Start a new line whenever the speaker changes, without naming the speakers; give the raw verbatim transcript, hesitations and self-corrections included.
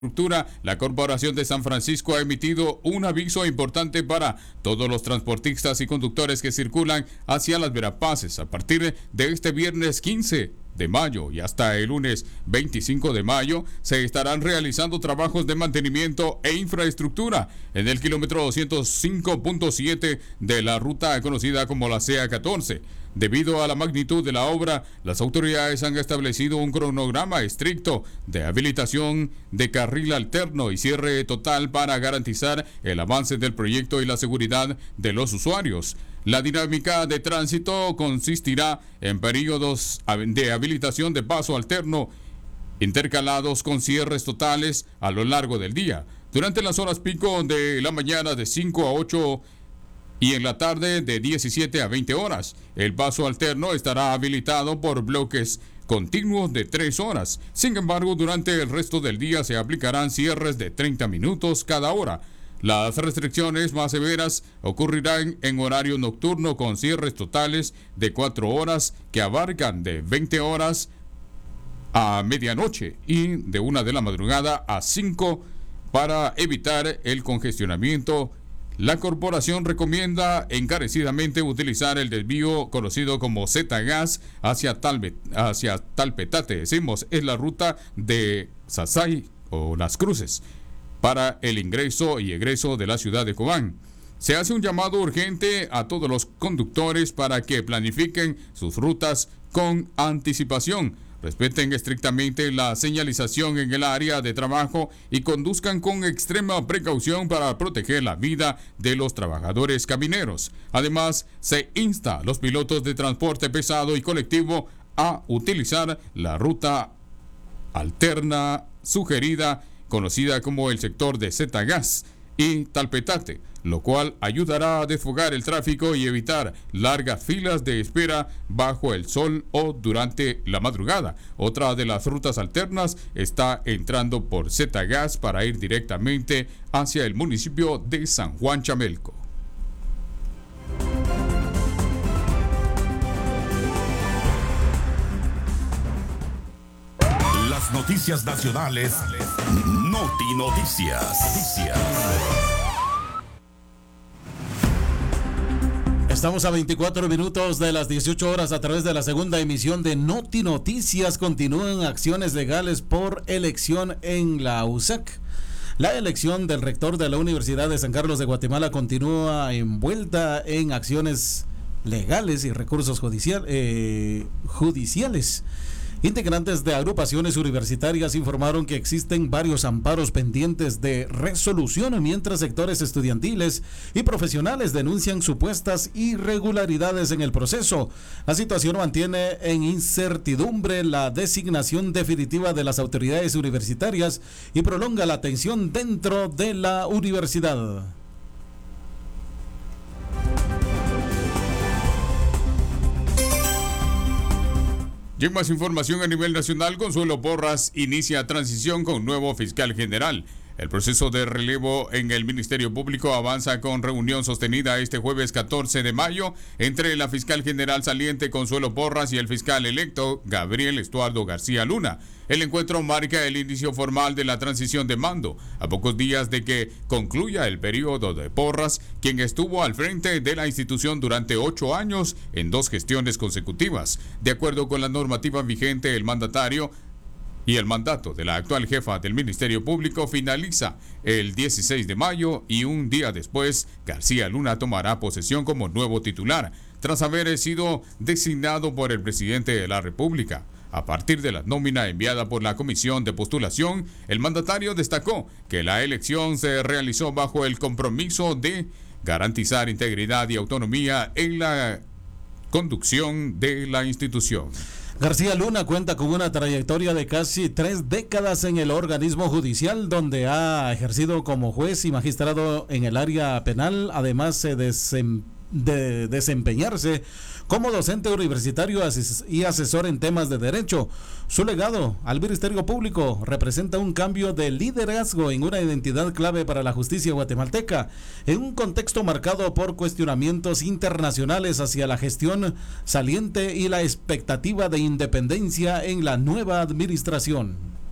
Infraestructura, la Corporación de San Francisco ha emitido un aviso importante para todos los transportistas y conductores que circulan hacia las Verapaces a partir de este viernes quince de mayo y hasta el lunes veinticinco de mayo se estarán realizando trabajos de mantenimiento e infraestructura en el kilómetro doscientos cinco punto siete de la ruta conocida como la C A catorce. Debido a la magnitud de la obra, las autoridades han establecido un cronograma estricto de habilitación de carril alterno y cierre total para garantizar el avance del proyecto y la seguridad de los usuarios. La dinámica de tránsito consistirá en periodos de habilitación de paso alterno intercalados con cierres totales a lo largo del día. Durante las horas pico de la mañana de cinco a ocho y en la tarde de diecisiete a veinte horas. El paso alterno estará habilitado por bloques continuos de tres horas. Sin embargo, durante el resto del día se aplicarán cierres de treinta minutos cada hora. Las restricciones más severas ocurrirán en horario nocturno con cierres totales de cuatro horas que abarcan de veinte horas a medianoche y de una de la madrugada a cinco para evitar el congestionamiento. La corporación recomienda encarecidamente utilizar el desvío conocido como Z-Gas hacia, Talbe, hacia Talpetate, decimos, es la ruta de Sasay o Las Cruces, para el ingreso y egreso de la ciudad de Cobán. Se hace un llamado urgente a todos los conductores para que planifiquen sus rutas con anticipación. Respeten estrictamente la señalización en el área de trabajo y conduzcan con extrema precaución para proteger la vida de los trabajadores camineros. Además, se insta a los pilotos de transporte pesado y colectivo a utilizar la ruta alterna sugerida, conocida como el sector de Z-Gas y Talpetate, lo cual ayudará a desfogar el tráfico y evitar largas filas de espera bajo el sol o durante la madrugada. Otra de las rutas alternas está entrando por Z-Gas para ir directamente hacia el municipio de San Juan Chamelco.
Las noticias nacionales. Noti Noticias.
Estamos a veinticuatro minutos de las dieciocho horas a través de la segunda emisión de Noti Noticias. Continúan acciones legales por elección en la U S E C. La elección del rector de la Universidad de San Carlos de Guatemala continúa envuelta en acciones legales y recursos judicial, eh, judiciales. Integrantes de agrupaciones universitarias informaron que existen varios amparos pendientes de resolución, mientras sectores estudiantiles y profesionales denuncian supuestas irregularidades en el proceso. La situación mantiene en incertidumbre la designación definitiva de las autoridades universitarias y prolonga la tensión dentro de la universidad.
Y en más información a nivel nacional, Consuelo Porras inicia transición con nuevo fiscal general. El proceso de relevo en el Ministerio Público avanza con reunión sostenida este jueves catorce de mayo entre la fiscal general saliente Consuelo Porras y el fiscal electo Gabriel Estuardo García Luna. El encuentro marca el inicio formal de la transición de mando, a pocos días de que concluya el periodo de Porras, quien estuvo al frente de la institución durante ocho años en dos gestiones consecutivas. De acuerdo con la normativa vigente, el mandatario y el mandato de la actual jefa del Ministerio Público finaliza el dieciséis de mayo y un día después García Luna tomará posesión como nuevo titular, tras haber sido designado por el presidente de la República. A partir de la nómina enviada por la Comisión de Postulación, el mandatario destacó que la elección se realizó bajo el compromiso de garantizar integridad y autonomía en la conducción de la institución.
García Luna cuenta con una trayectoria de casi tres décadas en el organismo judicial, donde ha ejercido como juez y magistrado en el área penal, además de desempeñarse como docente universitario y asesor en temas de derecho. Su legado al Ministerio Público representa un cambio de liderazgo en una identidad clave para la justicia guatemalteca, en un contexto marcado por cuestionamientos internacionales hacia la gestión saliente y la expectativa de independencia en la nueva administración.